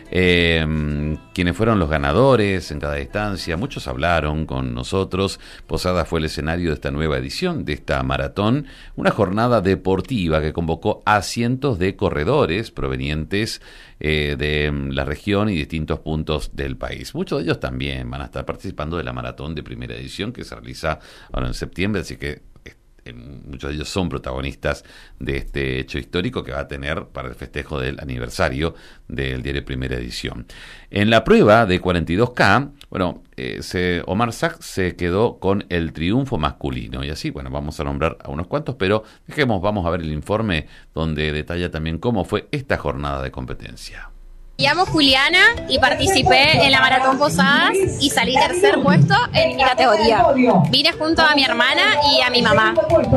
quienes fueron los ganadores en cada distancia. Muchos hablaron con nosotros. Posadas fue el escenario de esta nueva edición de esta maratón, una jornada deportiva que convocó a cientos de corredores provenientes de la región y distintos puntos del país. Muchos de ellos también van a estar participando de la maratón de primera edición que se realiza ahora en septiembre, así que muchos de ellos son protagonistas de este hecho histórico que va a tener para el festejo del aniversario del diario Primera Edición. En la prueba de 42K, Omar Sac se quedó con el triunfo masculino, y así, vamos a nombrar a unos cuantos, pero vamos a ver el informe donde detalla también cómo fue esta jornada de competencia. Me llamo Juliana y participé en la Maratón Posadas y salí tercer puesto en mi categoría. Vine junto a mi hermana y a mi mamá.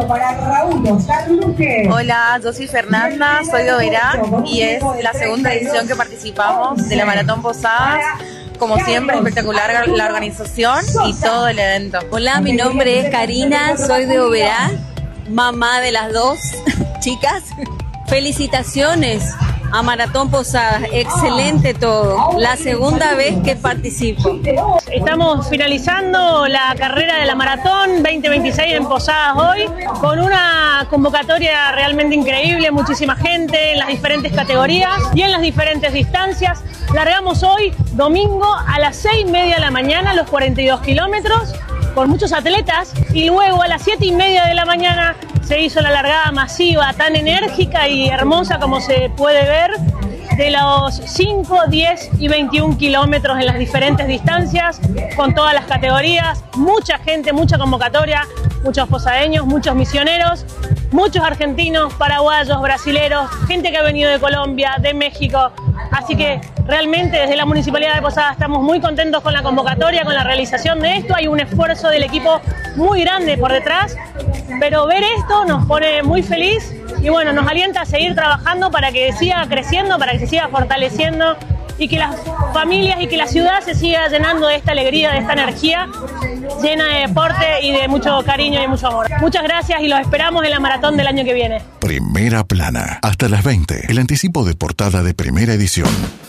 Hola, yo soy Fernanda, soy de Oberá y es la segunda edición que participamos de la Maratón Posadas. Como siempre, espectacular la organización y todo el evento. Hola, mi nombre es Karina, soy de Oberá, mamá de las dos chicas. Felicitaciones a Maratón Posadas, excelente todo, la segunda vez que participo. Estamos finalizando la carrera de la Maratón 2026 en Posadas hoy, con una convocatoria realmente increíble, muchísima gente en las diferentes categorías y en las diferentes distancias. Largamos hoy, domingo, a las 6:30 de la mañana, los 42 kilómetros, con muchos atletas, y luego a las 7:30 de la mañana se hizo la largada masiva, tan enérgica y hermosa como se puede ver, de los 5, 10 y 21 kilómetros en las diferentes distancias, con todas las categorías, mucha gente, mucha convocatoria, muchos posadeños, muchos misioneros, muchos argentinos, paraguayos, brasileros, gente que ha venido de Colombia, de México. Así que realmente desde la Municipalidad de Posadas estamos muy contentos con la convocatoria, con la realización de esto. Hay un esfuerzo del equipo muy grande por detrás, pero ver esto nos pone muy feliz y nos alienta a seguir trabajando para que siga creciendo, para que se siga fortaleciendo y que las familias y que la ciudad se siga llenando de esta alegría, de esta energía llena de deporte y de mucho cariño y mucho amor. Muchas gracias y los esperamos en la maratón del año que viene. Primera Plana, hasta las 20, el anticipo de portada de Primera Edición.